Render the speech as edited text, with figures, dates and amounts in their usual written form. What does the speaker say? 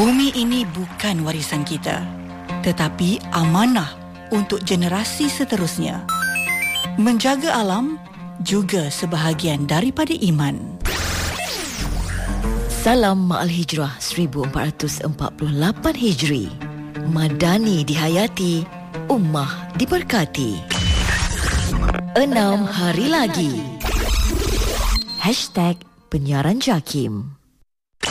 Bumi ini bukan warisan kita, tetapi amanah untuk generasi seterusnya. Menjaga alam juga sebahagian daripada iman. Salam Ma'al Hijrah 1448 Hijri. Madani dihayati, ummah diberkati. 6 hari lagi. #Penyiaran Jakim.